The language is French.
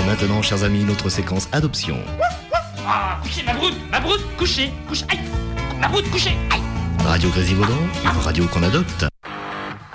maintenant, chers amis, notre séquence adoption. Ah, couchez ma broute, couchez, aïe, ma broute, couchez, aïe. Radio Grésivaudan, une radio qu'on adopte.